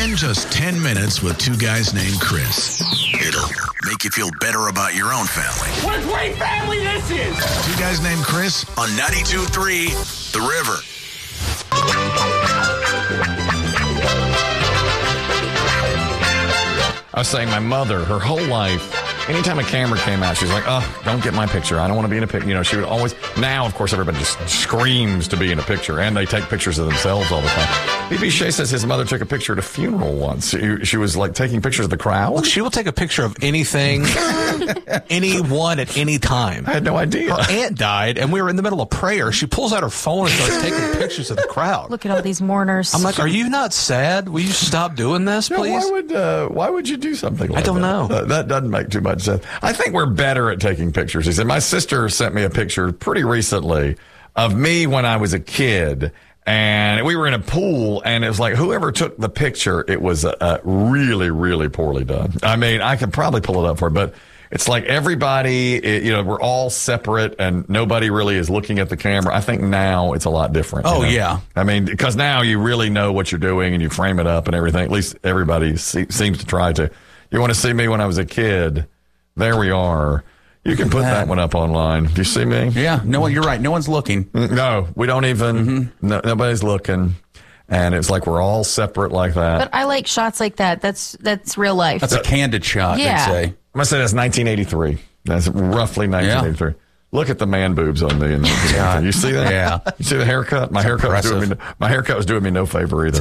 Spend just 10 minutes with two guys named Chris. It'll make you feel better about your own family. What a great family this is! Two guys named Chris on 92.3 The River. I was saying my mother, her whole life, anytime a camera came out, she's like, oh, don't get my picture. I don't want to be in a picture. You know, she would always, now, of course, everybody just screams to be in a picture, and they take pictures of themselves all the time. B.B. Shea says his mother took a picture at a funeral once. She was, like, taking pictures of the crowd. Look, she will take a picture of anything, anyone at any time. I had no idea. Her aunt died, and we were in the middle of prayer. She pulls out her phone and starts taking pictures of the crowd. Look at all these mourners. I'm like, are you not sad? Will you stop doing this, please? Why would you do something like that? I don't know. That doesn't make too much sense. I think we're better at taking pictures. He said, my sister sent me a picture pretty recently of me when I was a kid, and we were in a pool, and it was like whoever took the picture, it was really, really poorly done. I mean, I could probably pull it up for it, but it's like everybody, we're all separate, and nobody really is looking at the camera. I think now it's a lot different. Oh, yeah. I mean, because now you really know what you're doing, and you frame it up and everything. At least everybody seems to try to. You want to see me when I was a kid? There we are. You can put that one up online. Do you see me? Yeah. No one. You're right. No one's looking. No, we don't even. No, nobody's looking, and it's like we're all separate like that. But I like shots like that. That's real life. That's a candid shot. Yeah. They'd say. I'm gonna say that's 1983. That's roughly 1983. Yeah. Look at the man boobs on me. You see that? Yeah. You see the haircut? My haircut was doing me no favor either.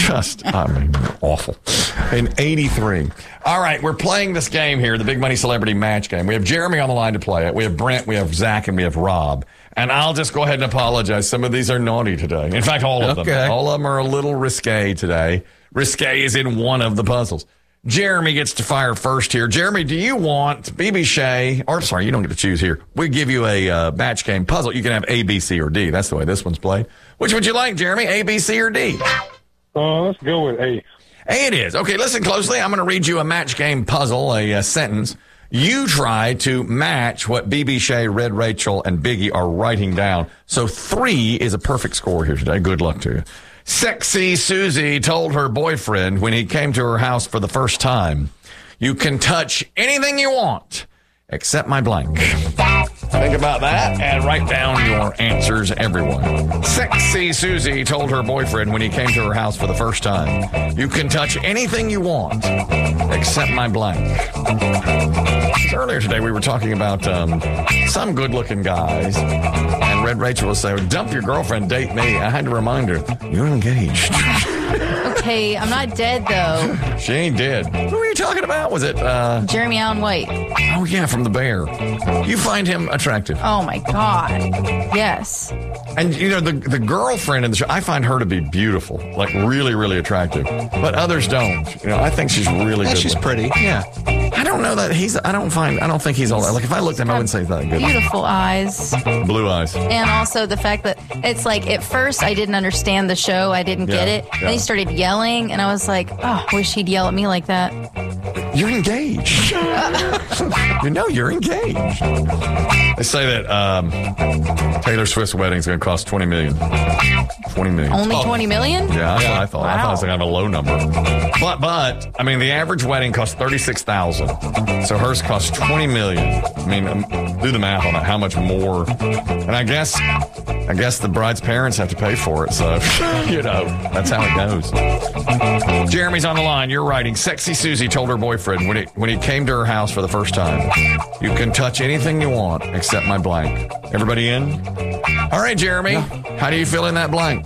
Awful. In 83. All right, we're playing this game here, the Big Money Celebrity Match Game. We have Jeremy on the line to play it. We have Brent, we have Zach, and we have Rob. And I'll just go ahead and apologize. Some of these are naughty today. In fact, all of them. All of them are a little risque today. Risque is in one of the puzzles. Jeremy gets to fire first here. Jeremy, do you want B.B. Shea, or sorry, you don't get to choose here. We give you a match game puzzle. You can have A, B, C, or D. That's the way this one's played. Which would you like, Jeremy? A, B, C, or D? Let's go with A. A it is. Okay, listen closely. I'm going to read you a match game puzzle, a sentence. You try to match what B.B. Shea, Red Rachel, and Biggie are writing down. So 3 is a perfect score here today. Good luck to you. Sexy Susie told her boyfriend when he came to her house for the first time, you can touch anything you want except my blank. Think about that and write down your answers, everyone. Sexy Susie told her boyfriend when he came to her house for the first time, you can touch anything you want except my blank. Earlier today, we were talking about some good-looking guys, and Red Rachel was saying, dump your girlfriend, date me. I had to remind her, you're engaged. Okay, I'm not dead, though. She ain't dead. Who were you talking about? Was it Jeremy Allen White? Oh, yeah, from The Bear. You find him attractive. Oh, my God. Yes. And, the girlfriend in the show, I find her to be beautiful, like really, really attractive. But others don't. I think she's really good. She's pretty. Yeah. I don't know that I don't think he's all that. Like, if I looked at him, I wouldn't say he's that good. Beautiful eyes. Blue eyes. And also the fact that it's like, at first I didn't understand the show. I didn't get it. Yeah. Then he started yelling, and I was like, oh, wish he'd yell at me like that. You're engaged. You're engaged. They say that Taylor Swift's wedding is going to cost $20 million. $20 million. Only $20 million? Yeah, that's what I thought. Wow. I thought it was kind of a low number. But I mean, the average wedding costs $36,000. So hers costs $20 million. I mean, do the math on that. How much more? And I guess the bride's parents have to pay for it. So, that's how it goes. Jeremy's on the line. You're writing. Sexy Susie told her boyfriend when he came to her house for the first time, you can touch anything you want except my blank. Everybody in? All right, Jeremy. How do you fill in that blank?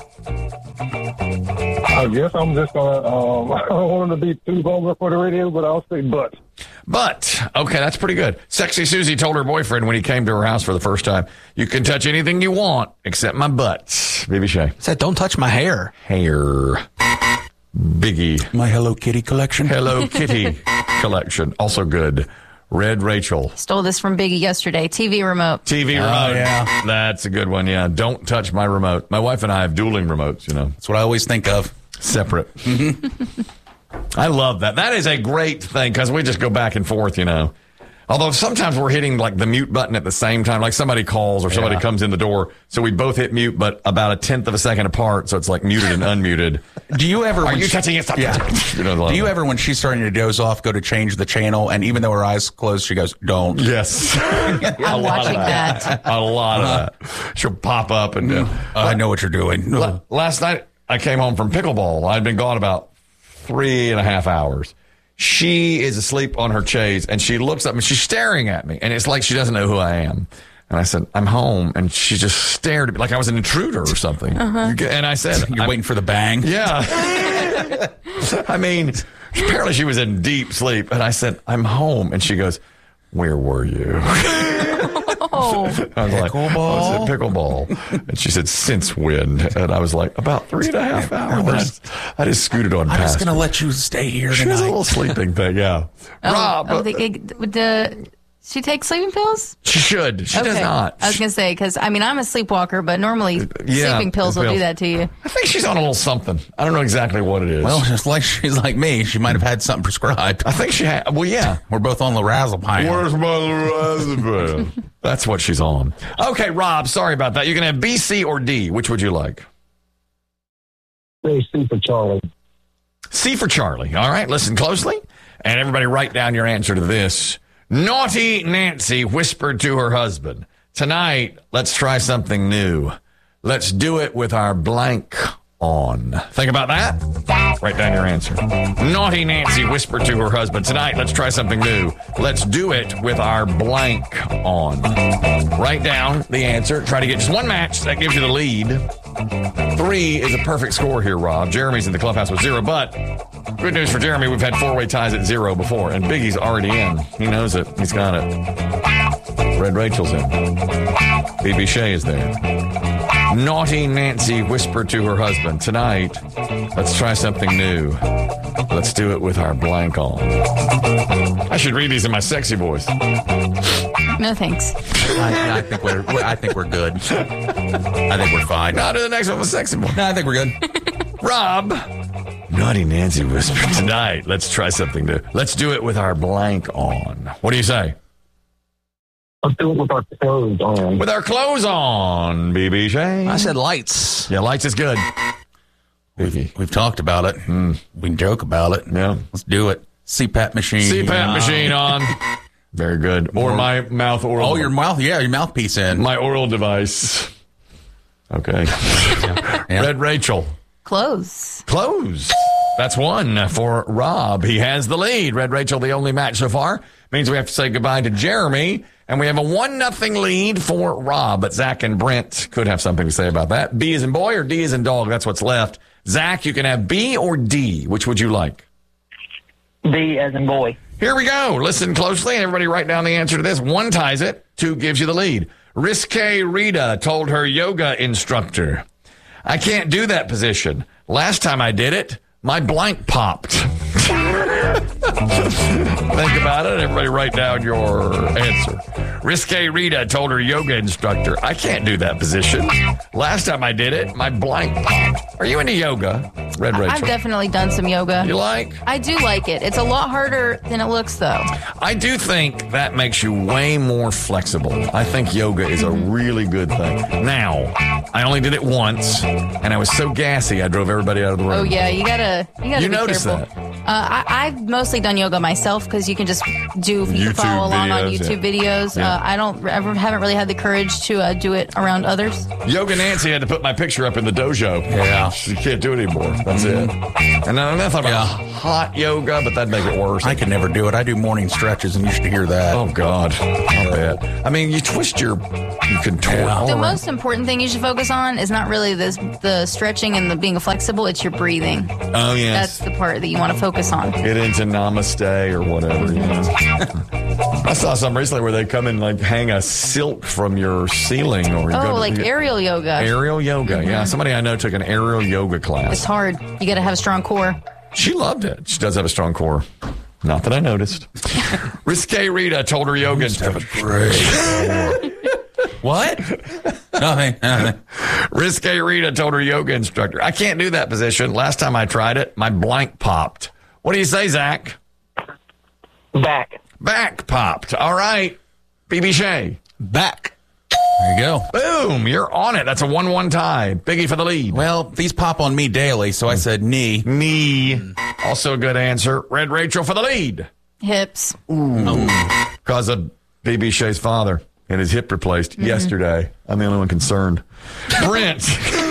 I guess I'm just going to, I don't want him to be too vulgar for the radio, but I'll say but. But, okay, that's pretty good. Sexy Susie told her boyfriend when he came to her house for the first time, you can touch anything you want except my butt. B.B. Shea. Said, don't touch my hair. Hair. Biggie. My Hello Kitty collection. Hello Kitty collection. Also good. Red Rachel. Stole this from Biggie yesterday. TV remote. TV remote. Yeah. That's a good one, yeah. Don't touch my remote. My wife and I have dueling remotes, That's what I always think of. Separate. I love that. That is a great thing because we just go back and forth, Although sometimes we're hitting like the mute button at the same time, like somebody calls or somebody comes in the door. So we both hit mute, but about a tenth of a second apart. So it's like muted and unmuted. Do you ever? Are you touching it? Stop touching. Do you ever, when she's starting to doze off, go to change the channel, and even though her eyes closed, she goes, "Don't." Yes. I'm watching that. A lot of that. She'll pop up and I know what you're doing. Last night I came home from pickleball. I'd been gone about 3.5 hours. She is asleep on her chaise, and she looks up and she's staring at me, and it's like she doesn't know who I am. And I said, I'm home, and she just stared at me like I was an intruder or something. And I said, You're waiting for the bang? Yeah. I mean, apparently she was in deep sleep, and I said, I'm home. And she goes, where were you? Oh. I was like, I was at pickleball. And she said, since when? And I was like, about 3.5 hours. I just scooted on past. I'm just going to let you stay here She tonight. has a little sleeping thing, yeah. Rob. She takes sleeping pills? She should. She does not. I was going to say, because, I mean, I'm a sleepwalker, but normally sleeping pills will do that to you. I think she's on a little something. I don't know exactly what it is. Well, just like she's like me, she might have had something prescribed. I think she had. Well, yeah. We're both on lorazepam. Where's my lorazepam? That's what she's on. Okay, Rob, sorry about that. You can have B, C, or D. Which would you like? Say C for Charlie. C for Charlie. All right, listen closely. And everybody write down your answer to this. Naughty Nancy whispered to her husband, tonight, let's try something new. Let's do it with our blank on. Think about that. Write down your answer. Naughty Nancy whispered to her husband, tonight, let's try something new. Let's do it with our blank on. Write down the answer. Try to get just one match. That gives you the lead. 3 is a perfect score here, Rob. Jeremy's in the clubhouse with 0, but good news for Jeremy, we've had 4-way ties at 0 before, and Biggie's already in. He knows it. He's got it. Red Rachel's in. BB Shea is there. Naughty Nancy whispered to her husband, tonight, let's try something new. Let's do it with our blank on. I should read these in my sexy voice. No, thanks. I think we're good. I think we're fine. Now to the next one with sexy voice. No, I think we're good. Rob. Naughty Nancy whispered, tonight, let's try something new. Let's do it with our blank on. What do you say? Let's do it with our clothes on. With our clothes on, BB Shea. I said lights. Yeah, lights is good. We've talked about it. We can joke about it. Yeah. Let's do it. CPAP machine. CPAP machine on. Very good. Or my mouth oral. Oh, your mouth. Yeah, your mouthpiece in. My oral device. Okay. Yeah. Red Rachel. Clothes. Clothes. That's one for Rob. He has the lead. Red Rachel, the only match so far. Means we have to say goodbye to Jeremy. And we have a 1-0 lead for Rob. But Zach and Brent could have something to say about that. B as in boy or D as in dog? That's what's left. Zach, you can have B or D. Which would you like? B as in boy. Here we go. Listen closely. Everybody write down the answer to this. 1 ties it. 2 gives you the lead. Risque Rita told her yoga instructor, I can't do that position. Last time I did it, my blank popped. Think about it. Everybody write down your answer. Risque Rita told her yoga instructor, I can't do that position. Last time I did it, my blank popped. Are you into yoga, Red Rachel? I've definitely done some yoga. You like? I do like it. It's a lot harder than it looks, though. I do think that makes you way more flexible. I think yoga is a really good thing. Now, I only did it once, and I was so gassy I drove everybody out of the room. Oh, yeah. You gotta You be noticed careful. that? I've mostly done yoga myself because you can just follow along on YouTube videos. Yeah. Haven't really had the courage to do it around others. Yoga Nancy had to put my picture up in the dojo. Yeah. She can't do it anymore. That's it. And then I thought about hot yoga, but that'd make it worse. I could never do it. I do morning stretches, and you should hear that. Oh, God. I'll bet. I mean, you can twirl. The most important thing you should focus on is not really the stretching and the being flexible. It's your breathing. Oh, yes. That's the part that you want to focus on. Get into namaste or whatever, you know. I saw some recently where they come and like hang a silk from your ceiling, or aerial yoga. Aerial yoga, yeah. Somebody I know took an aerial yoga class. It's hard. You got to have a strong core. She loved it. She does have a strong core. Not that I noticed. Risque Rita told her yoga instructor. What? Nothing. Risque Rita told her yoga instructor, I can't do that position. Last time I tried it, my blank popped. What do you say, Zach? Back. Back popped. All right. BB Shea. Back. There you go. Boom. You're on it. That's a 1-1 tie. Biggie for the lead. Well, these pop on me daily, so I said knee. Knee. Also a good answer. Red Rachel for the lead. Hips. Because of BB Shea's father and his hip replaced yesterday. I'm the only one concerned. Brent.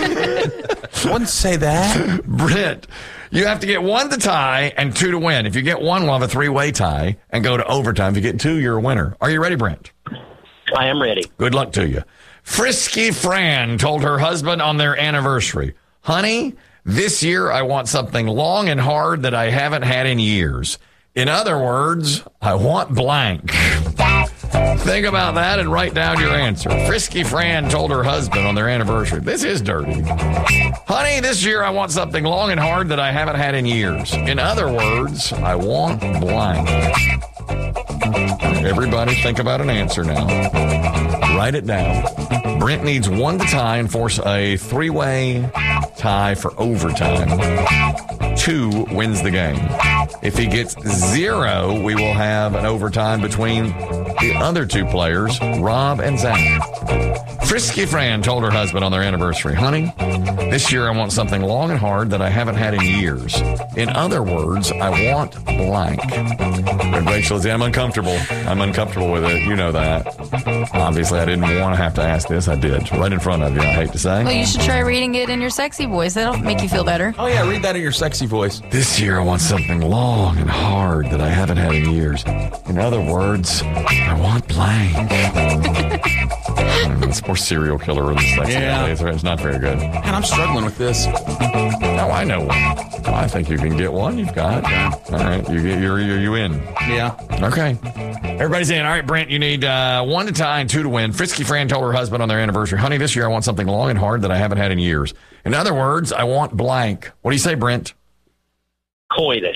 I wouldn't say that. Brent. You have to get 1 to tie and 2 to win. If you get 1, we'll have a 3-way tie and go to overtime. If you get 2, you're a winner. Are you ready, Brent? I am ready. Good luck to you. Frisky Fran told her husband on their anniversary, honey, this year I want something long and hard that I haven't had in years. In other words, I want blank. Think about that and write down your answer. Frisky Fran told her husband on their anniversary, this is dirty. Honey, this year I want something long and hard that I haven't had in years. In other words, I want blank. Everybody think about an answer now. Write it down. Brent needs 1 to tie and force a 3-way tie for overtime. 2 wins the game. If he gets 0, we will have an overtime between the other 2 players, Rob and Zach. Frisky Fran told her husband on their anniversary, honey, this year I want something long and hard that I haven't had in years. In other words, I want blank. And Rachel said, I'm uncomfortable. I'm uncomfortable with it. You know that. Obviously, I didn't want to have to ask this. I did. Right in front of you, I hate to say. Well, you should try reading it in your sexy voice. That'll make you feel better. Oh, yeah, read that in your sexy voice. This year I want something long and hard that I haven't had in years. In other words, I want blank. It's more serial killer than sexy. Yeah. It's not very good. Man, I'm struggling with this. No, I know one. I think you can get one. You've got it. All right, you in. Yeah. Okay. Everybody's in. All right, Brent, you need 1 to tie and 2 to win. Frisky Fran told her husband on their anniversary, honey, this year I want something long and hard that I haven't had in years. In other words, I want blank. What do you say, Brent? Coitus.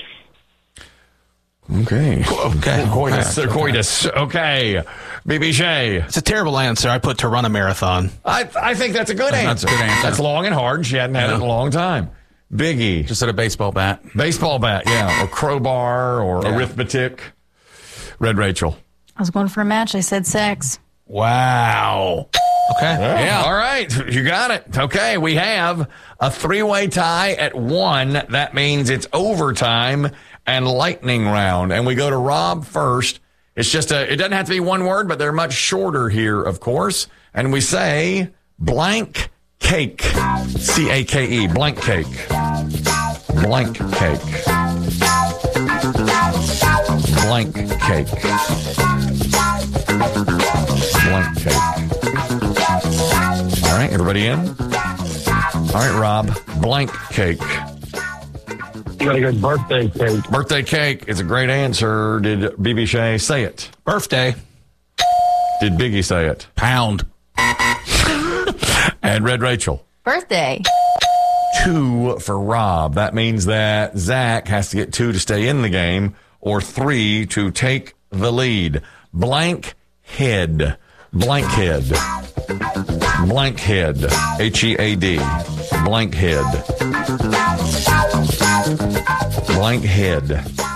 Okay. Coitus. Okay. BB Shea. It's a terrible answer. I put to run a marathon. I think that's a good answer. That's a good answer. That's long and hard. She hadn't had it in a long time. Biggie. Just at a baseball bat. Baseball bat, yeah. Or crowbar or arithmetic. Red Rachel. I was going for a match. I said sex. Wow. Okay. Yeah. All right. You got it. Okay. We have a 3-way tie at 1. That means it's overtime and lightning round. And we go to Rob first. It's just it doesn't have to be one word, but they're much shorter here, of course. And we say blank cake. C-A-K-E. Blank cake. Blank cake. Blank cake. Blank cake. All right, everybody in? All right, Rob. Blank cake. You got a good birthday cake. Birthday cake is a great answer. Did BB Shea say it? Birthday. Did Biggie say it? Pound. And Red Rachel? Birthday. 2 for Rob. That means that Zach has to get 2 to stay in the game or 3 to take the lead. Blank head. Blank head. Blank head. H-E-A-D. Blank head. Blank head.